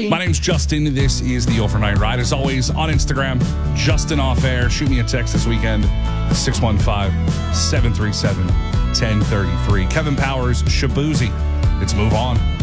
My name's Justin. This is the Overnight Ride. As always, on Instagram, Justin Off Air. Shoot me a text this weekend, 615-737-1033. Kevin Powers, Shabuzi. Let's move on.